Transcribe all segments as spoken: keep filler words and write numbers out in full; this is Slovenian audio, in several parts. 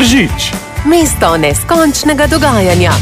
Tržič. Mesto neskončnega dogajanja.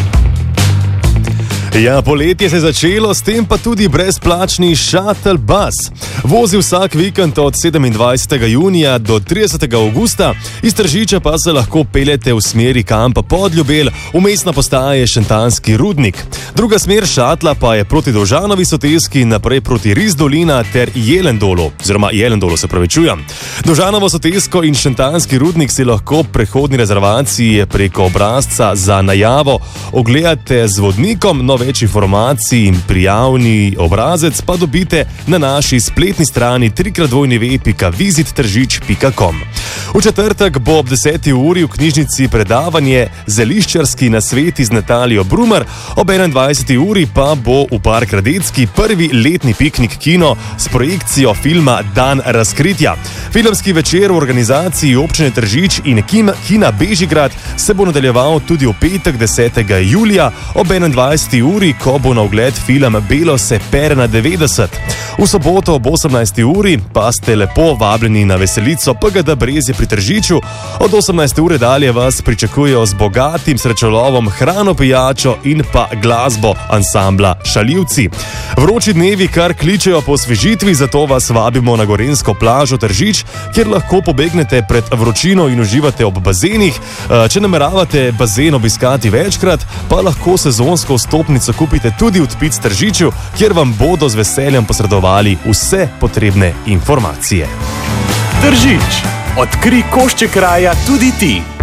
Ja, poletje se je začelo, s tem pa tudi brezplačni shuttle bus. Vozi vsak vikend od sedemindvajsetega junija do tridesetega avgusta, iz Tržiča pa se lahko peljete v smeri kampa Podljubelj, vmesna postaja je Šentanski rudnik. Druga smer šatla pa je proti Dovžanovi soteski, naprej proti Rizdolina ter Jelendolu, oziroma Jelendolu se pravičujem. Dovžanovo sotesko in Šentanski rudnik si lahko prehodni rezervaciji preko obrazca za najavo ogledate z vodnikom. No, več informacij in prijavni obrazec pa dobite na naši spletni strani tri krat dvojni ve pika visit tržič pika com. V četrtek bo ob deseti uri v knjižnici predavanje Zeliščarski nasveti z Natalijo Brumar, ob enaindvajseti uri pa bo v Park Radetski prvi letni piknik kino s projekcijo filma Dan razkritja. Filmski večer v organizaciji občine Tržič in Kina Bežigrad se bo nadaljeval tudi v petek desetega julija ob enaindvajseti uri, ko bo na ogled film Belo se pere na devetdeset. V soboto ob osemnajsti uri pa ste lepo vabljeni na veselico P G D Brezje pri Tržiču. Od osemnajste ure dalje vas pričakujejo z bogatim srečolovom, hrano, pijačo in pa glasbo ansambla Šaljivci. Vroči dnevi kar kličejo po osvežitvi, zato vas vabimo na gorenjsko plažo Tržič, kjer lahko pobegnete pred vročino in uživate ob bazenih. Če nameravate bazen obiskati večkrat, pa lahko sezonsko vstopnico kupite tudi v Tpic Tržiču, kjer vam bodo z veseljem posredovali vse potrebne informacije. Tržič. Odkrij košček kraja tudi ti.